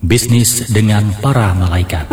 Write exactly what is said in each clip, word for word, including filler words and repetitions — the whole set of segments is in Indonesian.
Bisnis dengan para malaikat.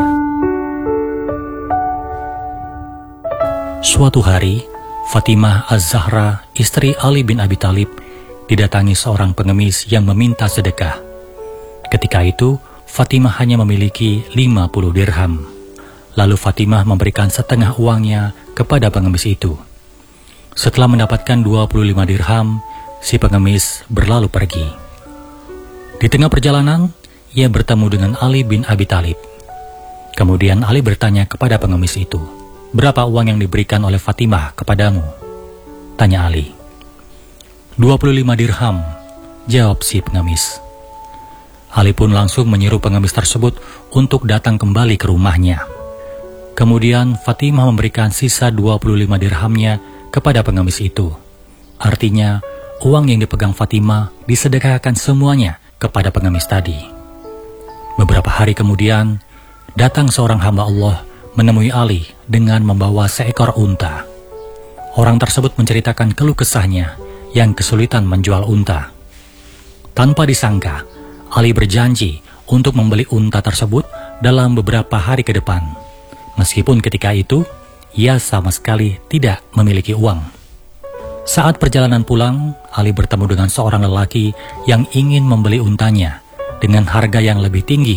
Suatu hari, Fatimah Az-Zahra, istri Ali bin Abi Thalib, didatangi seorang pengemis yang meminta sedekah. Ketika itu, Fatimah hanya memiliki lima puluh dirham. Lalu Fatimah memberikan setengah uangnya kepada pengemis itu. Setelah mendapatkan dua puluh lima dirham, si pengemis berlalu pergi. Di tengah perjalanan, ia bertemu dengan Ali bin Abi Thalib. Kemudian Ali bertanya kepada pengemis itu, "Berapa uang yang diberikan oleh Fatimah kepadamu?" Tanya Ali. dua puluh lima dirham, jawab si pengemis. Ali pun langsung menyuruh pengemis tersebut untuk datang kembali ke rumahnya. Kemudian Fatimah memberikan sisa dua puluh lima dirhamnya kepada pengemis itu. Artinya, uang yang dipegang Fatimah disedekahkan semuanya kepada pengemis tadi. Beberapa hari kemudian, datang seorang hamba Allah menemui Ali dengan membawa seekor unta. Orang tersebut menceritakan keluh kesahnya yang kesulitan menjual unta. Tanpa disangka, Ali berjanji untuk membeli unta tersebut dalam beberapa hari ke depan. Meskipun ketika itu, ia sama sekali tidak memiliki uang. Saat perjalanan pulang, Ali bertemu dengan seorang lelaki yang ingin membeli untanya dengan harga yang lebih tinggi